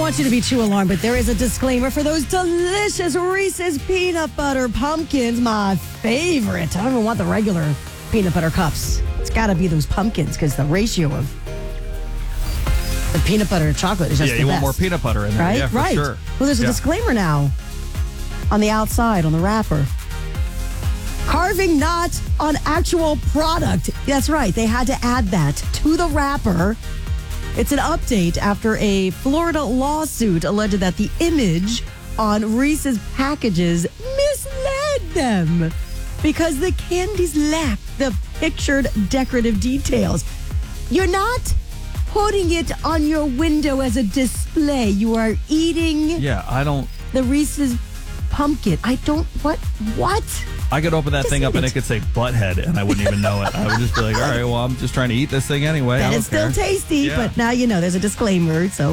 want you to be too alarmed, but there is a disclaimer for those delicious Reese's peanut butter pumpkins, my favorite. I don't even want the regular peanut butter cups. It's got to be those pumpkins because the ratio of the peanut butter to chocolate is just the best. Yeah, you want more peanut butter in there. Right? Yeah, for sure. Well, there's a disclaimer now on the outside, on the wrapper. Carving not on actual product. That's right. They had to add that to the wrapper. It's an update after a Florida lawsuit alleged that the image on Reese's packages misled them because the candies lacked the pictured decorative details. You're not putting it on your window as a display. You are eating the Reese's pumpkin. What? I could open that Just thing up eat and it. it could say butthead and I wouldn't even know it. I would just be like, all right, well, I'm just trying to eat this thing anyway. That I is don't still care. tasty, Yeah. but now you know there's a disclaimer, so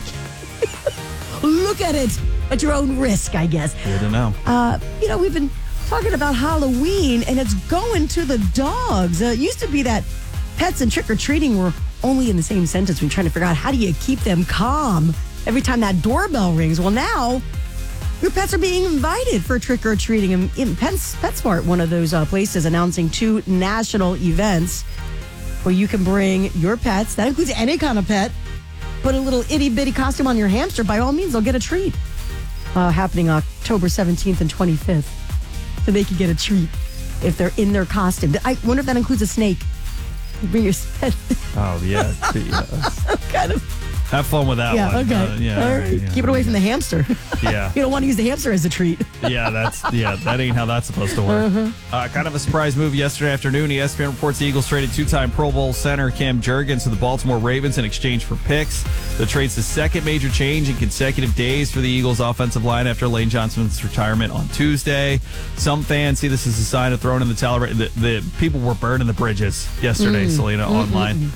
look at it at your own risk, I guess. Good to know. We've been talking about Halloween, and it's going to the dogs. It used to be that pets and trick-or-treating were only in the same sentence. We're trying to figure out how do you keep them calm every time that doorbell rings. Well, now your pets are being invited for trick-or-treating. And PetSmart, one of those places, announcing 2 national events where you can bring your pets. That includes any kind of pet. Put a little itty-bitty costume on your hamster. By all means, they'll get a treat. Happening October 17th and 25th. So they can get a treat if they're in their costume. I wonder if that includes a snake. You bring your pet. Oh, yeah. Kind of. Have fun with that one. Okay. All All right. Keep it away from the hamster. Yeah. You don't want to use the hamster as a treat. That ain't how that's supposed to work. Kind of a surprise move yesterday afternoon. ESPN reports the Eagles traded 2-time Pro Bowl center Cam Jurgens to the Baltimore Ravens in exchange for picks. The trade's the second major change in consecutive days for the Eagles offensive line after Lane Johnson's retirement on Tuesday. Some fans see this as a sign of throwing in the towel. The people were burning the bridges yesterday, Selena, online.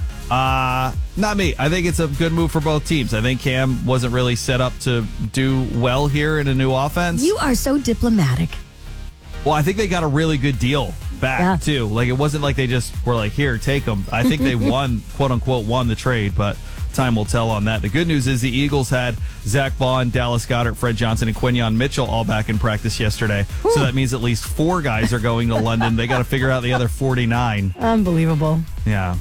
Not me. I think it's a good move for both teams. I think Cam wasn't really set up to do well here in a new offense. You are so diplomatic. Well, I think they got a really good deal back, too. Like, it wasn't like they just were like, here, take them. I think they won, quote-unquote, won the trade, but time will tell on that. The good news is the Eagles had Zach Bond, Dallas Goedert, Fred Johnson, and Quinyon Mitchell all back in practice yesterday. So that means at least 4 guys are going to London. They got to figure out the other 49. Unbelievable. Yeah.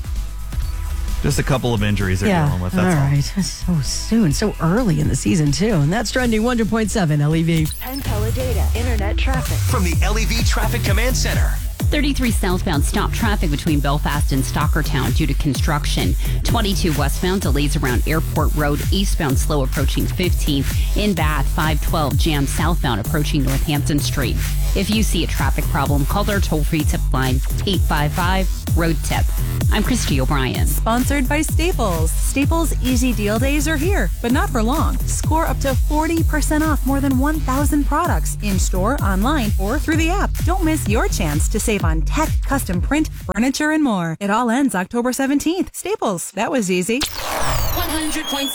Just a couple of injuries they're dealing with. That's all. Right. That's so soon, so early in the season, too. And that's trending 100.7 LEV. Penn Data Internet traffic. From the LEV Traffic Command Center. 33 southbound stop traffic between Belfast and Stockertown due to construction. 22 westbound delays around Airport Road. Eastbound slow approaching 15th. In Bath, 512 jam southbound approaching Northampton Street. If you see a traffic problem, call our toll-free tip line 855-ROAD-TIP. I'm Christy O'Brien. Sponsored by Staples. Staples Easy Deal Days are here, but not for long. Score up to 40% off more than 1,000 products in-store, online, or through the app. Don't miss your chance to save on tech, custom print, furniture, and more. It all ends October 17th. Staples. That was easy. 100.7